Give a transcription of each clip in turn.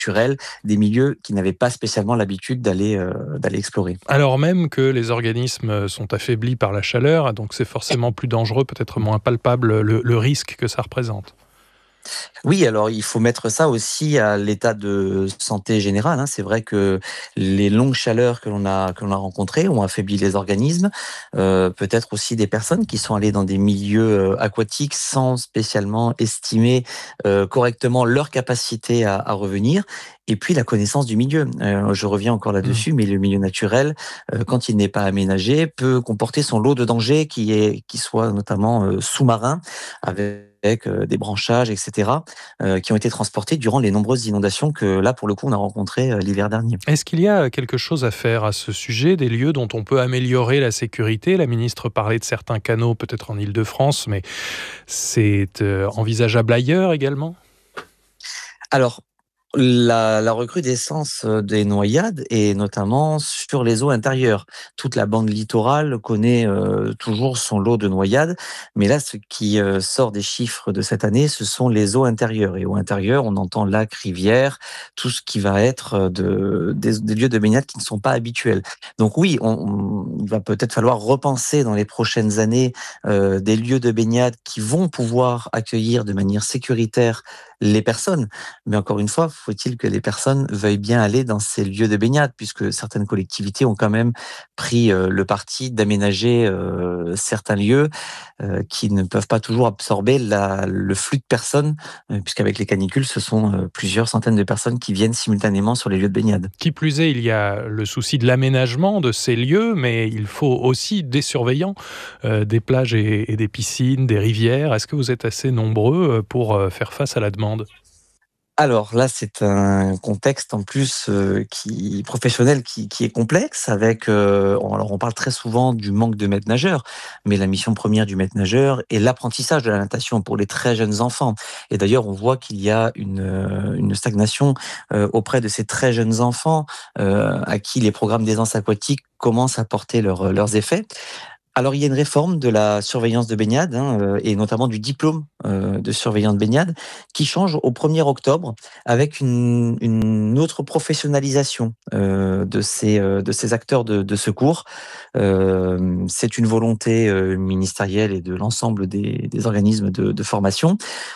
naturel, des milieux qui n'avaient pas spécialement l'habitude d'aller explorer. Alors même que les organismes sont affaiblis par la chaleur, donc c'est forcément plus dangereux, peut-être moins palpable le risque que ça représente. Oui, alors il faut mettre ça aussi à l'état de santé général, hein. C'est vrai que les longues chaleurs que l'on a rencontrées ont affaibli les organismes. Peut-être aussi des personnes qui sont allées dans des milieux, aquatiques sans spécialement estimer, correctement leur capacité à revenir. Et puis la connaissance du milieu. Je reviens encore Mmh. là-dessus, mais le milieu naturel, quand il n'est pas aménagé, peut comporter son lot de dangers qui soit notamment, sous-marin avec des branchages et cetera, qui ont été transportés durant les nombreuses inondations que là, pour le coup, on a rencontrées, l'hiver dernier. Est-ce qu'il y a quelque chose à faire à ce sujet, des lieux dont on peut améliorer la sécurité? La ministre parlait de certains canaux, peut-être en Île-de-France, mais c'est envisageable ailleurs également? Alors, la recrudescence, des noyades et notamment sur les eaux intérieures. Toute la bande littorale connaît, toujours son lot de noyades, mais là, ce qui, sort des chiffres de cette année, ce sont les eaux intérieures et eaux intérieures, on entend lacs, rivières, tout ce qui va être, des lieux de baignade qui ne sont pas habituels. Donc oui, il va peut-être falloir repenser dans les prochaines années, des lieux de baignade qui vont pouvoir accueillir de manière sécuritaire les personnes. Mais encore une fois, faut-il que les personnes veuillent bien aller dans ces lieux de baignade, puisque certaines collectivités ont quand même pris le parti d'aménager certains lieux qui ne peuvent pas toujours absorber le flux de personnes, puisqu'avec les canicules, ce sont plusieurs centaines de personnes qui viennent simultanément sur les lieux de baignade. Qui plus est, il y a le souci de l'aménagement de ces lieux, mais il faut aussi des surveillants, des plages et des piscines, des rivières. Est-ce que vous êtes assez nombreux pour faire face à la demande? Alors là, c'est un contexte en plus professionnel qui est complexe avec, alors on parle très souvent du manque de maîtres nageurs, mais la mission première du maître nageur est l'apprentissage de la natation pour les très jeunes enfants. Et d'ailleurs, on voit qu'il y a une stagnation auprès de ces très jeunes enfants à qui les programmes d'aisance aquatique commencent à porter leurs effets. Alors, il y a une réforme de la surveillance de baignade, hein, et notamment du diplôme de surveillant de baignade, qui change au 1er octobre avec une autre professionnalisation de ces acteurs de secours. C'est une volonté ministérielle et de l'ensemble des organismes de formation,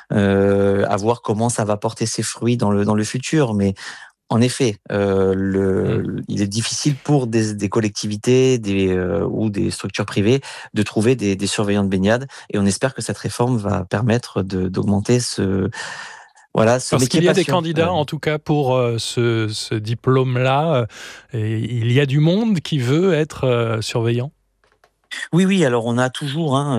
à voir comment ça va porter ses fruits dans le futur. Mais en effet, Mmh. il est difficile pour des collectivités ou des structures privées de trouver des surveillants de baignade et on espère que cette réforme va permettre d'augmenter ce Parce métier qu'il y a des passion. candidats, en tout cas, pour ce diplôme-là, et il y a du monde qui veut être surveillant. Oui, oui, alors on a toujours, hein,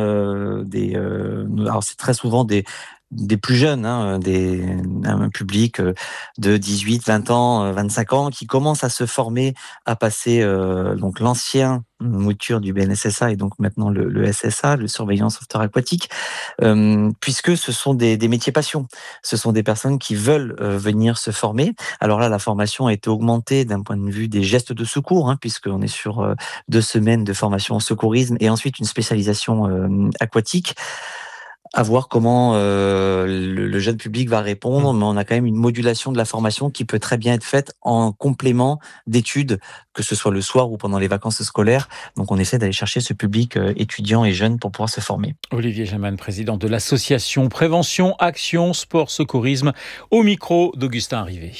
alors c'est très souvent des plus jeunes, hein, un public de 18, 20 ans, 25 ans, qui commence à se former, à passer donc l'ancien mouture du BNSSA et donc maintenant le SSA, le surveillant sauveteur aquatique, puisque ce sont des métiers passion. Ce sont des personnes qui veulent venir se former. Alors là, la formation a été augmentée d'un point de vue des gestes de secours, hein, puisqu'on est sur 2 semaines de formation en secourisme et ensuite une spécialisation aquatique. À voir comment le jeune public va répondre, Mmh. mais on a quand même une modulation de la formation qui peut très bien être faite en complément d'études, que ce soit le soir ou pendant les vacances scolaires. Donc on essaie d'aller chercher ce public étudiant et jeune pour pouvoir se former. Olivier Jaman, président de l'association Prévention, Action, Sport, Secourisme, au micro d'Augustin Rivet.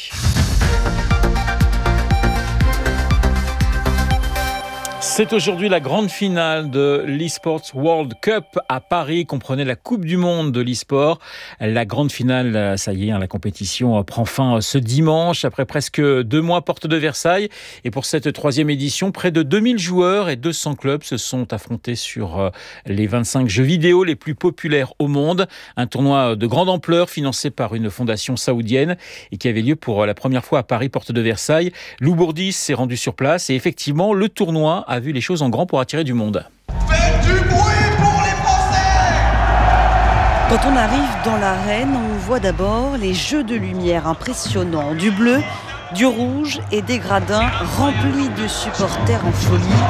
C'est aujourd'hui la grande finale de l'eSports World Cup à Paris, comprenait la Coupe du Monde de l'eSport. La grande finale, ça y est, la compétition prend fin ce dimanche, après presque 2 mois porte de Versailles. Et pour cette 3e édition, près de 2000 joueurs et 200 clubs se sont affrontés sur les 25 jeux vidéo les plus populaires au monde. Un tournoi de grande ampleur financé par une fondation saoudienne et qui avait lieu pour la première fois à Paris, porte de Versailles. Lou Bourdis s'est rendu sur place et effectivement, le tournoi a vu les choses en grand pour attirer du monde. Faites du bruit pour les Français! Quand on arrive dans l'arène, on voit d'abord les jeux de lumière impressionnants, du bleu, du rouge et des gradins remplis de supporters en folie.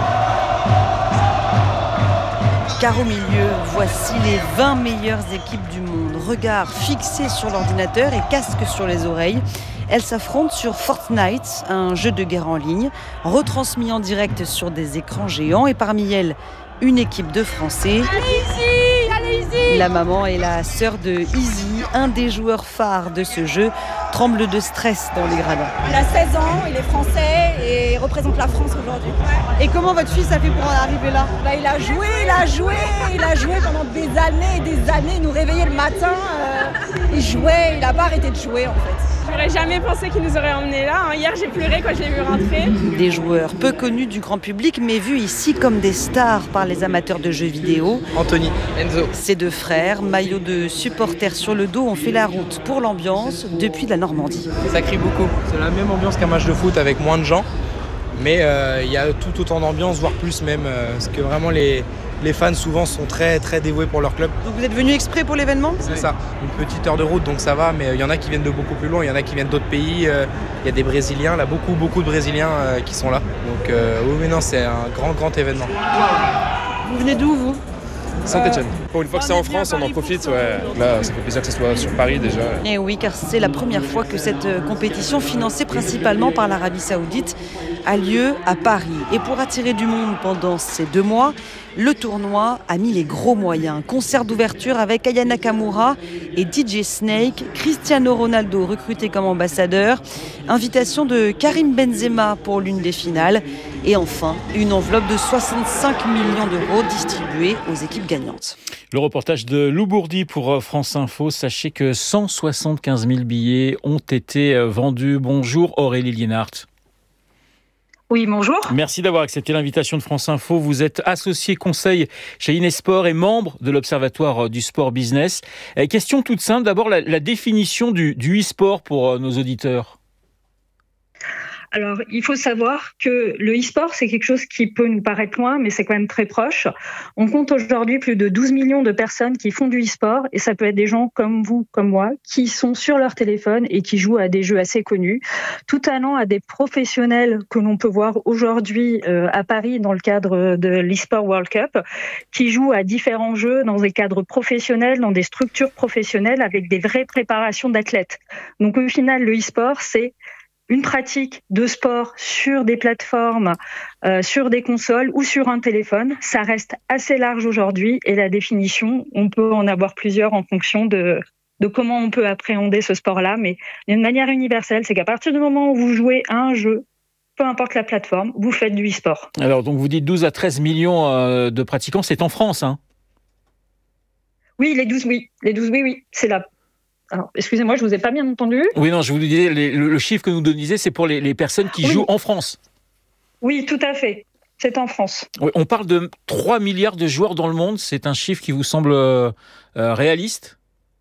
Car au milieu, voici les 20 meilleures équipes du monde. Regard fixé sur l'ordinateur et casque sur les oreilles. Elles s'affrontent sur Fortnite, un jeu de guerre en ligne, retransmis en direct sur des écrans géants. Et parmi elles, une équipe de Français. La maman et la sœur de Izzy, un des joueurs phares de ce jeu, tremble de stress dans les gradins. Il a 16 ans, il est français et représente la France aujourd'hui. Et comment votre fils a fait pour en arriver là ? Il a joué pendant des années et des années, il nous réveillait le matin, il jouait, il n'a pas arrêté de jouer en fait. J'aurais jamais pensé qu'il nous aurait emmenés là. Hier, j'ai pleuré quand je l'ai vu rentrer. Des joueurs peu connus du grand public, mais vus ici comme des stars par les amateurs de jeux vidéo. Anthony, Enzo. Ces deux frères, maillots de supporters sur le dos, ont fait la route pour l'ambiance depuis la Normandie. Ça crie beaucoup. C'est la même ambiance qu'un match de foot avec moins de gens. Mais il y a tout autant d'ambiance, voire plus même. Parce que vraiment les fans souvent sont très très dévoués pour leur club. Donc vous êtes venu exprès pour l'événement ? C'est ça, une petite heure de route donc ça va, mais il y en a qui viennent de beaucoup plus loin, il y en a qui viennent d'autres pays, il y a des Brésiliens, là beaucoup de Brésiliens qui sont là. Donc oui mais non, c'est un grand événement. Vous venez d'où vous ? Saint-Etienne. Pour une fois que c'est en France, on en profite. Ouais. Là, ça fait plaisir que ce soit sur Paris déjà. Et oui, car c'est la première fois que cette compétition, financée principalement par l'Arabie Saoudite, a lieu à Paris. Et pour attirer du monde pendant ces 2 mois, le tournoi a mis les gros moyens. Concert d'ouverture avec Aya Nakamura et DJ Snake, Cristiano Ronaldo recruté comme ambassadeur, invitation de Karim Benzema pour l'une des finales et enfin une enveloppe de 65 millions d'euros distribuée aux équipes gagnantes. Le reportage de Lou Bourdi pour France Info. Sachez que 175 000 billets ont été vendus. Bonjour Aurélie Lienhardt. Oui, bonjour. Merci d'avoir accepté l'invitation de France Info. Vous êtes associé conseil chez Inesport et membre de l'Observatoire du sport business. Question toute simple, d'abord la définition du e-sport pour nos auditeurs. Alors, il faut savoir que le e-sport, c'est quelque chose qui peut nous paraître loin, mais c'est quand même très proche. On compte aujourd'hui plus de 12 millions de personnes qui font du e-sport, et ça peut être des gens comme vous, comme moi, qui sont sur leur téléphone et qui jouent à des jeux assez connus, tout allant à des professionnels que l'on peut voir aujourd'hui à Paris dans le cadre de l'e-sport World Cup, qui jouent à différents jeux dans des cadres professionnels, dans des structures professionnelles avec des vraies préparations d'athlètes. Donc au final, le e-sport, c'est une pratique de sport sur des plateformes, sur des consoles ou sur un téléphone. Ça reste assez large aujourd'hui et la définition, on peut en avoir plusieurs en fonction de comment on peut appréhender ce sport-là. Mais d'une manière universelle, c'est qu'à partir du moment où vous jouez à un jeu, peu importe la plateforme, vous faites du e-sport. Alors, donc vous dites 12 à 13 millions de pratiquants, c'est en France, hein ? Oui, les 12, oui, c'est là. Alors, excusez-moi, je ne vous ai pas bien entendu. Oui, non, je vous disais, le chiffre que nous disiez, c'est pour les personnes qui jouent en France. Oui, tout à fait. C'est en France. Oui, on parle de 3 milliards de joueurs dans le monde. C'est un chiffre qui vous semble réaliste ?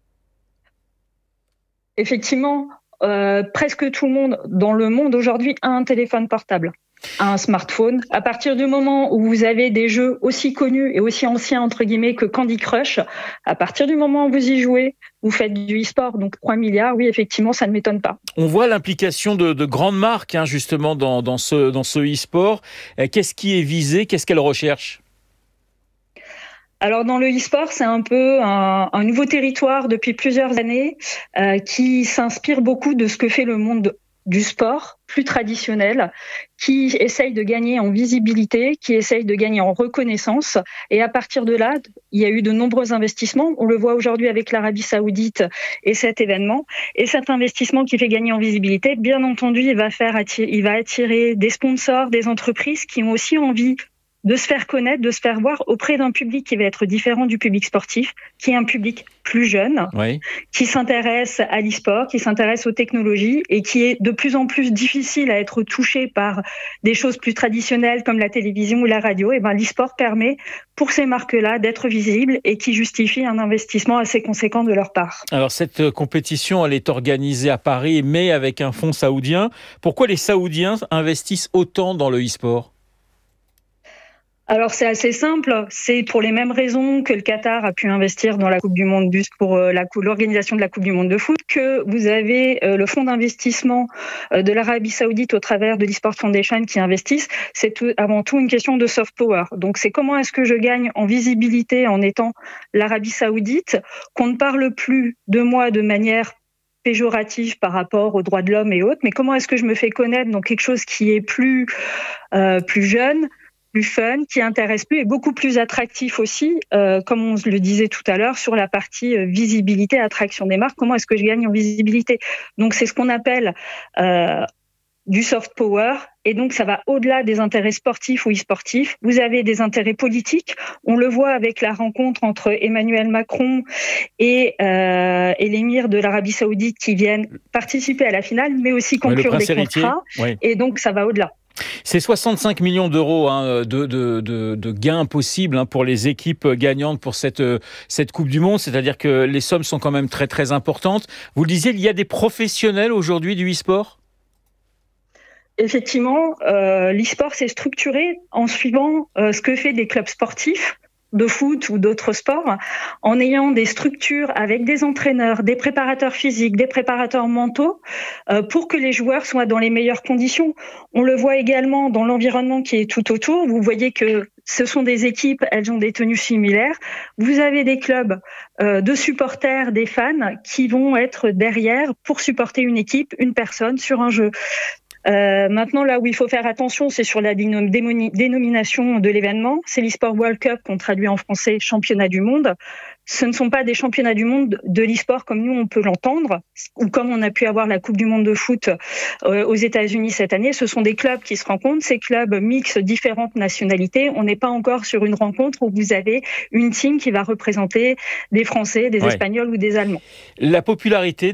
Effectivement, presque tout le monde dans le monde aujourd'hui a un téléphone portable, a un smartphone. À partir du moment où vous avez des jeux aussi connus et aussi anciens, entre guillemets, que Candy Crush, à partir du moment où vous y jouez, vous faites du e-sport, donc 3 milliards, oui, effectivement, ça ne m'étonne pas. On voit l'implication de grandes marques, justement, dans ce e-sport. Qu'est-ce qui est visé ? Qu'est-ce qu'elles recherchent ? Alors dans le e-sport, c'est un peu un nouveau territoire depuis plusieurs années qui s'inspire beaucoup de ce que fait le monde du sport plus traditionnel, qui essaye de gagner en visibilité, qui essaye de gagner en reconnaissance. Et à partir de là, il y a eu de nombreux investissements. On le voit aujourd'hui avec l'Arabie Saoudite et cet événement. Et cet investissement qui fait gagner en visibilité, bien entendu, il va attirer des sponsors, des entreprises qui ont aussi envie de se faire connaître, de se faire voir auprès d'un public qui va être différent du public sportif, qui est un public plus jeune, oui, qui s'intéresse à l'e-sport, qui s'intéresse aux technologies et qui est de plus en plus difficile à être touché par des choses plus traditionnelles comme la télévision ou la radio. Et ben, l'e-sport permet pour ces marques-là d'être visibles et qui justifie un investissement assez conséquent de leur part. Alors cette compétition, elle est organisée à Paris, mais avec un fonds saoudien. Pourquoi les Saoudiens investissent autant dans le e-sport ? Alors c'est assez simple, c'est pour les mêmes raisons que le Qatar a pu investir dans la Coupe du Monde pour l'organisation de la Coupe du Monde de foot, que vous avez le fonds d'investissement de l'Arabie Saoudite au travers de l'eSport Foundation qui investissent. C'est avant tout une question de soft power. Donc c'est comment est-ce que je gagne en visibilité en étant l'Arabie Saoudite, qu'on ne parle plus de moi de manière péjoratif par rapport aux droits de l'homme et autres, mais comment est-ce que je me fais connaître dans quelque chose qui est plus jeune, plus fun, qui intéresse plus et beaucoup plus attractif aussi, comme on le disait tout à l'heure, sur la partie visibilité, attraction des marques. Comment est-ce que je gagne en visibilité ? Donc c'est ce qu'on appelle du soft power, et donc ça va au-delà des intérêts sportifs ou e-sportifs. Vous avez des intérêts politiques. On le voit avec la rencontre entre Emmanuel Macron et l'émir de l'Arabie Saoudite qui viennent participer à la finale, mais aussi conclure des contrats. Oui. Et donc ça va au-delà. C'est 65 millions d'euros de gains possibles pour les équipes gagnantes pour cette Coupe du Monde, c'est-à-dire que les sommes sont quand même très très importantes. Vous le disiez, il y a des professionnels aujourd'hui du e-sport ? Effectivement, l'e-sport s'est structuré en suivant ce que fait des clubs sportifs de foot ou d'autres sports, en ayant des structures avec des entraîneurs, des préparateurs physiques, des préparateurs mentaux, pour que les joueurs soient dans les meilleures conditions. On le voit également dans l'environnement qui est tout autour. Vous voyez que ce sont des équipes, elles ont des tenues similaires. Vous avez des clubs de supporters, des fans, qui vont être derrière pour supporter une équipe, une personne sur un jeu. Maintenant, là où il faut faire attention, c'est sur la dénomination de l'événement. C'est l'e-sport World Cup qu'on traduit en français championnat du monde. Ce ne sont pas des championnats du monde de l'e-sport comme nous on peut l'entendre, ou comme on a pu avoir la Coupe du monde de foot aux États-Unis cette année. Ce sont des clubs qui se rencontrent. Ces clubs mixent différentes nationalités. On n'est pas encore sur une rencontre où vous avez une team qui va représenter des Français, des Espagnols ou des Allemands. La popularité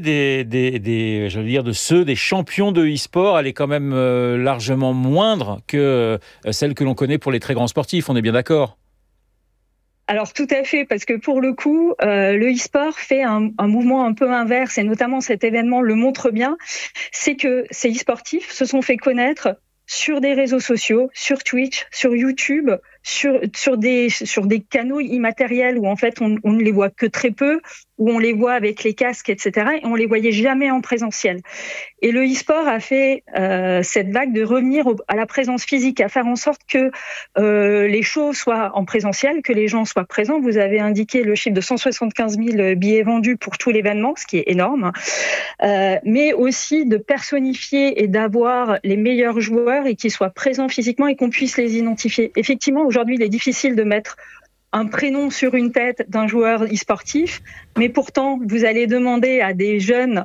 des champions de e-sport, elle est quand même largement moindre que celle que l'on connaît pour les très grands sportifs. On est bien d'accord ? Alors tout à fait, parce que pour le coup, le e-sport fait un mouvement un peu inverse, et notamment cet événement le montre bien, c'est que ces e-sportifs se sont fait connaître sur des réseaux sociaux, sur Twitch, sur YouTube, sur des canaux immatériels où en fait on ne les voit que très peu, où on les voit avec les casques, etc. Et on les voyait jamais en présentiel. Et le e-sport a fait cette vague de revenir à la présence physique, à faire en sorte que les shows soient en présentiel, que les gens soient présents. Vous avez indiqué le chiffre de 175 000 billets vendus pour tout l'événement, ce qui est énorme. Mais aussi de personnifier et d'avoir les meilleurs joueurs et qu'ils soient présents physiquement et qu'on puisse les identifier. Effectivement, aujourd'hui, il est difficile de mettre un prénom sur une tête d'un joueur e-sportif, mais pourtant, vous allez demander à des jeunes,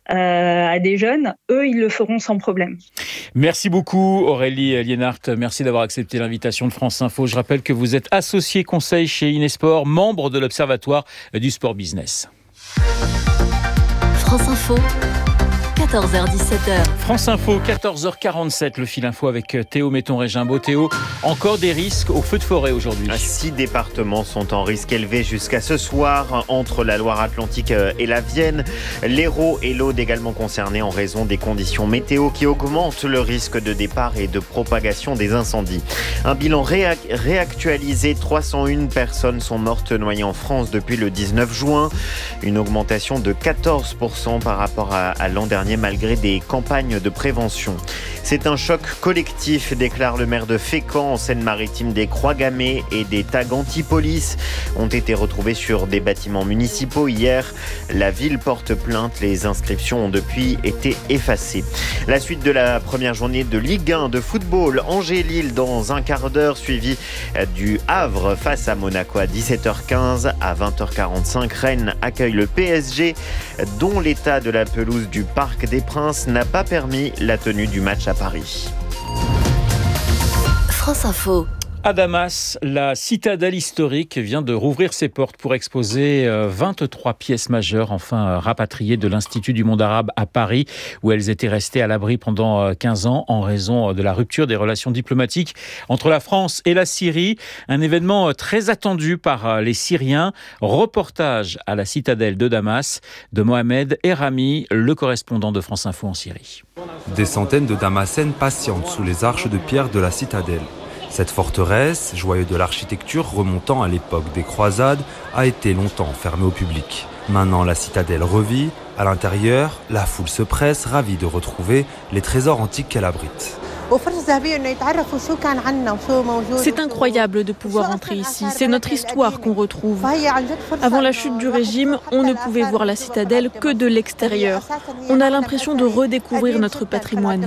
eux, ils le feront sans problème. Merci beaucoup Aurélie Lienhardt, merci d'avoir accepté l'invitation de France Info. Je rappelle que vous êtes associé conseil chez Inesport, membre de l'Observatoire du Sport Business. France Info, 14h-17h. France Info, 14h47, le fil info avec Théo Metton-Régimbaud. Théo, encore des risques au feu de forêt aujourd'hui. 6 départements sont en risque élevé jusqu'à ce soir, entre la Loire-Atlantique et la Vienne. L'Hérault et l'Aude également concernés en raison des conditions météo qui augmentent le risque de départ et de propagation des incendies. Un bilan réactualisé, 301 personnes sont mortes noyées en France depuis le 19 juin. Une augmentation de 14% par rapport à l'an dernier, malgré des campagnes de prévention. C'est un choc collectif, déclare le maire de Fécamp, en Seine-Maritime. Des croix gammées et des tags anti-police ont été retrouvés sur des bâtiments municipaux hier. La ville porte plainte. Les inscriptions ont depuis été effacées. La suite de la première journée de Ligue 1 de football. Angers-Lille dans un quart d'heure, suivi du Havre face à Monaco à 17h15. À 20h45, Rennes accueille le PSG, dont l'état de la pelouse du Parc des Princes n'a pas permis la tenue du match à Paris. France Info. À Damas, la citadelle historique vient de rouvrir ses portes pour exposer 23 pièces majeures, enfin rapatriées de l'Institut du monde arabe à Paris, où elles étaient restées à l'abri pendant 15 ans en raison de la rupture des relations diplomatiques entre la France et la Syrie. Un événement très attendu par les Syriens. Reportage à la citadelle de Damas de Mohamed Erami, le correspondant de France Info en Syrie. Des centaines de Damascènes patientent sous les arches de pierre de la citadelle. Cette forteresse, joyau de l'architecture remontant à l'époque des croisades, a été longtemps fermée au public. Maintenant, la citadelle revit. À l'intérieur, la foule se presse, ravie de retrouver les trésors antiques qu'elle abrite. C'est incroyable de pouvoir entrer ici. C'est notre histoire qu'on retrouve. Avant la chute du régime, on ne pouvait voir la citadelle que de l'extérieur. On a l'impression de redécouvrir notre patrimoine.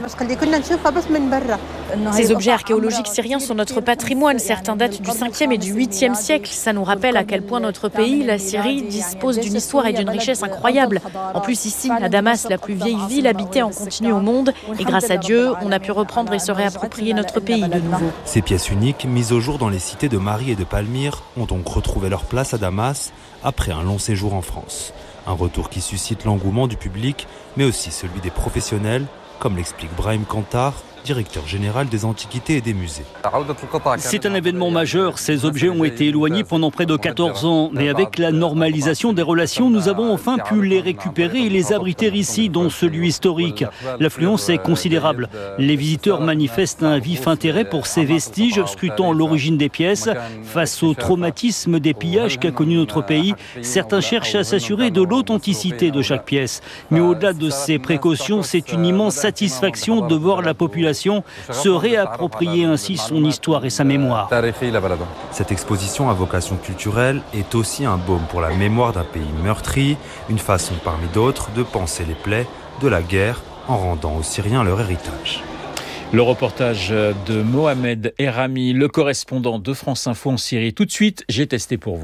Ces objets archéologiques syriens sont notre patrimoine. Certains datent du 5e et du 8e siècle. Ça nous rappelle à quel point notre pays, la Syrie, dispose d'une histoire et d'une richesse incroyables. En plus, ici, à Damas, la plus vieille ville habitée en continu au monde. Et grâce à Dieu, on a pu reprendre et se réapproprier notre pays de nouveau. Ces pièces uniques, mises au jour dans les cités de Mari et de Palmyre, ont donc retrouvé leur place à Damas après un long séjour en France. Un retour qui suscite l'engouement du public, mais aussi celui des professionnels, comme l'explique Brahim Kantar, directeur général des antiquités et des musées. C'est un événement majeur. Ces objets ont été éloignés pendant près de 14 ans. Mais avec la normalisation des relations, nous avons enfin pu les récupérer et les abriter ici, dans ce lieu historique. L'affluence est considérable. Les visiteurs manifestent un vif intérêt pour ces vestiges, scrutant l'origine des pièces. Face au traumatisme des pillages qu'a connu notre pays, certains cherchent à s'assurer de l'authenticité de chaque pièce. Mais au-delà de ces précautions, c'est une immense satisfaction de voir la population se réapproprier ainsi son histoire et sa mémoire. Cette exposition à vocation culturelle est aussi un baume pour la mémoire d'un pays meurtri, une façon parmi d'autres de panser les plaies de la guerre en rendant aux Syriens leur héritage. Le reportage de Mohamed Erami, le correspondant de France Info en Syrie. Tout de suite, j'ai testé pour vous.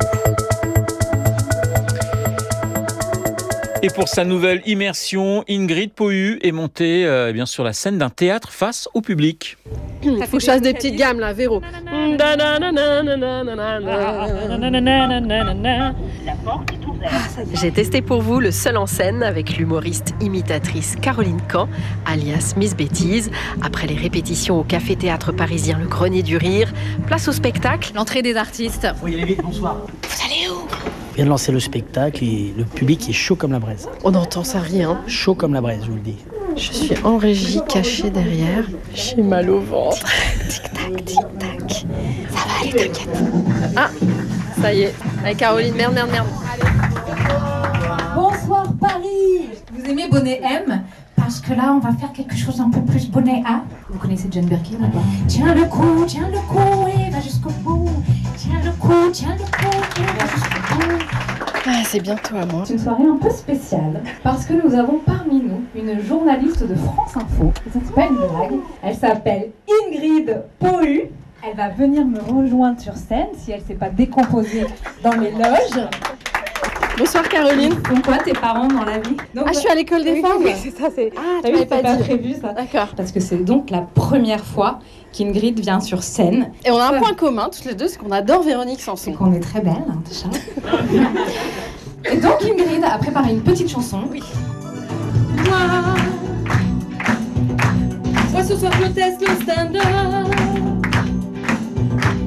Et pour sa nouvelle immersion, Ingrid Pohu est montée sur la scène d'un théâtre face au public. Il faut que je fasse des petites gammes là, Véro. J'ai testé pour vous le seul en scène avec l'humoriste imitatrice Caroline Camp, alias Miss Bêtise. Après les répétitions au café-théâtre parisien Le Grenier du Rire, place au spectacle. L'entrée des artistes. Oui, allez vite, bonsoir. Vous allez où ? On vient de lancer le spectacle et le public est chaud comme la braise. On n'entend ça rien. Chaud comme la braise, je vous le dis. Je suis en régie, cachée derrière. J'ai mal au ventre. Tic-tac, tic-tac. Ça va aller, t'inquiète. Ah, ça y est. Allez, Caroline, merde. Bonsoir Paris. Vous aimez bonnet M ? Parce que là, on va faire quelque chose un peu plus bonnet A. Vous connaissez Jane Birkin ou pas ? Tiens le coup, et va jusqu'au bout. Tiens le coup, et va jusqu'au bout. Ah, c'est bientôt à moi. C'est une soirée un peu spéciale parce que nous avons parmi nous une journaliste de France Info. C'est pas une blague. Elle s'appelle Ingrid Pohu. Elle va venir me rejoindre sur scène si elle ne s'est pas décomposée dans les loges. Bonsoir Caroline. Donc quoi tes parents dans la vie ? Donc, je suis à l'école des femmes. Oui, c'est ça. Tu m'avais pas dit. Prévu ça. D'accord. Parce que c'est donc la première fois qu'Ingrid vient sur scène. Et on a un point commun toutes les deux, c'est qu'on adore Véronique Sanson. C'est qu'on est très belles, hein, déjà. Et donc Ingrid a préparé une petite chanson. Oui. Moi ce soir je teste le stand-up.